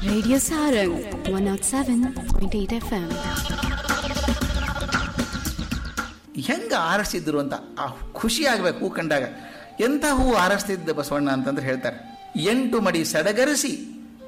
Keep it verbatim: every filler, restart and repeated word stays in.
Radio Sarang one oh seven point eight F M. ಹೆಂಗೆ ಆರಿಸ್ತಿದ್ರು ಅಂತ ಆ ಖುಷಿ ಆಗ್ಬೇಕು ಹೂ ಕಂಡಾಗ. ಎಂಥ ಹೂ ಆರಿಸ್ತಿದ್ದ ಬಸವಣ್ಣ ಅಂತಂದ್ರೆ ಹೇಳ್ತಾರೆ, ಎಂಟು ಮಡಿ ಸಡಗರಿಸಿ